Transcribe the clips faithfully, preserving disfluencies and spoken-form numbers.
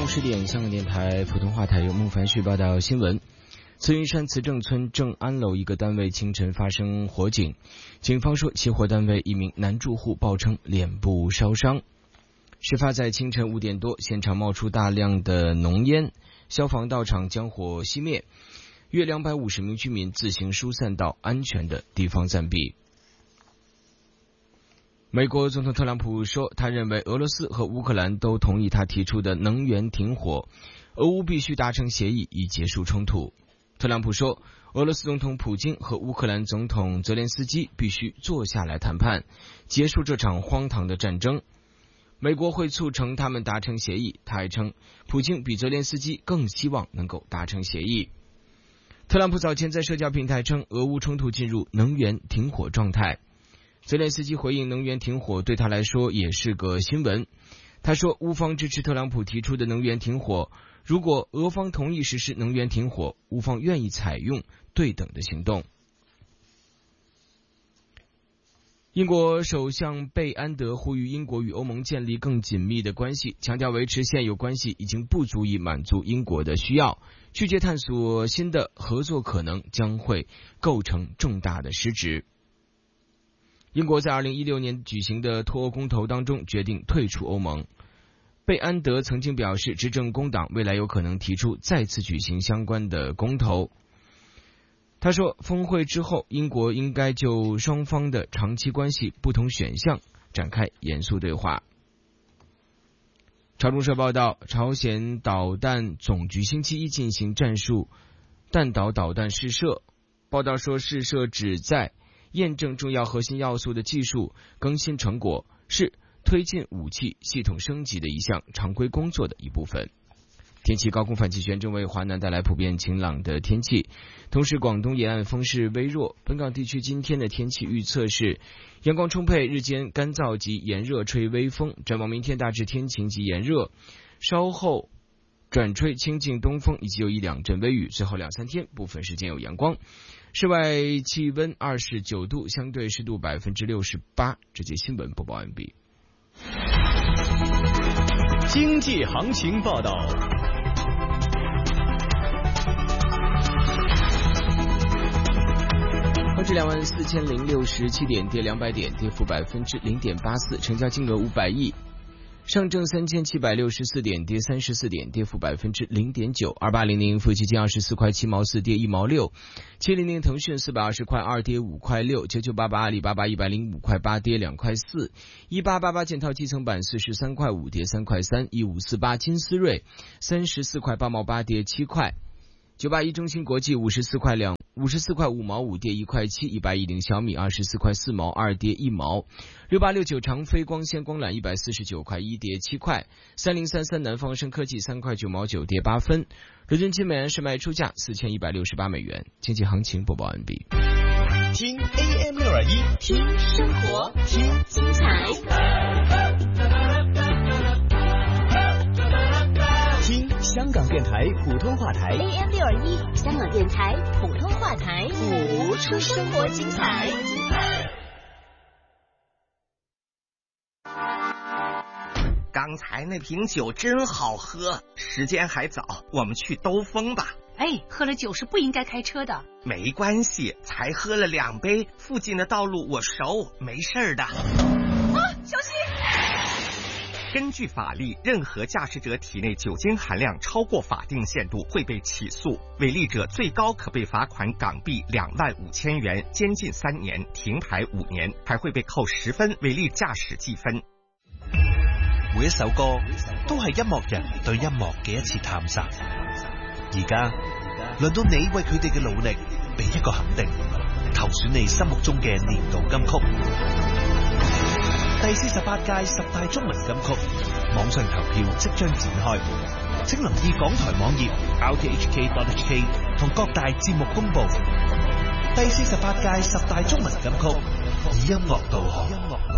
十点，香港电台普通话台由孟凡旭报道新闻。慈云山慈正村正安楼一个单位清晨发生火警，警方说起火单位一名男住户报称脸部烧伤。事发在清晨五点多，现场冒出大量的浓烟，消防到场将火熄灭，约两百五十名居民自行疏散到安全的地方暂避。美国总统特朗普说，他认为俄罗斯和乌克兰都同意他提出的能源停火，俄乌必须达成协议以结束冲突。特朗普说，俄罗斯总统普京和乌克兰总统泽连斯基必须坐下来谈判，结束这场荒唐的战争。美国会促成他们达成协议，他还称普京比泽连斯基更希望能够达成协议。特朗普早前在社交平台称，俄乌冲突进入能源停火状态。泽连斯基回应能源停火对他来说也是个新闻。他说，乌方支持特朗普提出的能源停火，如果俄方同意实施能源停火，乌方愿意采用对等的行动。英国首相贝安德呼吁英国与欧盟建立更紧密的关系，强调维持现有关系已经不足以满足英国的需要，拒绝探索新的合作可能将会构成重大的失职。英国在二零一六年举行的脱欧公投当中决定退出欧盟。贝安德曾经表示，执政工党未来有可能提出再次举行相关的公投。他说，峰会之后，英国应该就双方的长期关系不同选项展开严肃对话。朝中社报道，朝鲜导弹总局星期一进行战术弹道导弹试射。报道说，试射旨在验证重要核心要素的技术更新成果，是推进武器系统升级的一项常规工作的一部分。天气高空反气旋正为华南带来普遍晴朗的天气，同时广东沿岸风势微弱。本港地区今天的天气预测是阳光充沛，日间干燥及炎热，吹微风。展望明天大致天晴及炎热，稍后转吹清劲东风，以及有一两阵微雨，最后两三天部分时间有阳光。室外气温二十九度，相对湿度百分之六十八。这节新闻播报完毕。 经济行情报道。 沪指两万四千零六十七点，跌两百点，跌幅百分之零点八四，成交金额五百亿。上证三千七百六十四点，跌三十四点，跌幅百分之零点九。二八零零富基金二十四块七毛四，跌一毛六。七零零腾讯四百二十块二，跌五块六。九九八八阿里巴巴一百零五块八，跌两块四。一八八八建滔基层板四十三块五，跌三块三。一五四八金思瑞三十四块八毛八，跌七块。九八一中芯国际五十四块两。五十四块五毛五，跌一块七。一八一零小米二十四块四毛二，跌一毛。六八六九长飞光纤光缆一百四十九块一，跌七块。三零三三南方生科技三块九毛九，跌八分。伦敦金每安士卖出价四千一百六十八美元。经济行情播报完毕。 听 A M 六二一， 听生活，听精彩。 听香港电台普通话台 A M 六二一，香港电台普通话台，谱出生活精彩。 刚才那瓶酒真好喝，时间还早，我们去兜风吧。 哎，喝了酒是不应该开车的。 没关系，才喝了两杯，附近的道路我熟，没事的。 啊，小心！ 根据法律，任何驾驶者体内酒精含量超过法定限度会被起诉，违例者最高可被罚款港币两万五千元，监禁三年，停牌五年，还會被扣十分違例駕駛記分。 每一首歌都係音樂人對音樂嘅一次探索，而家輪到你為佢哋嘅努力俾一個肯定，投選你心目中嘅年度金曲。第四十八屆十大中文金曲網上投票即將展開，請留意港台網頁 r t h k dot h k 同各大節目公佈。第四十八屆十大中文金曲以音樂導航。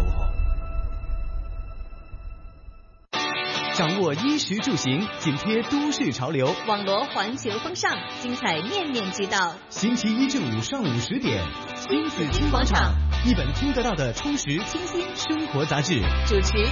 掌握衣食住行，緊貼都市潮流， 網羅環球風尚，精彩面面俱到。 星期一至五上午十點， 新紫荊廣場， 一本聽得到的充實清新生活雜誌， 主持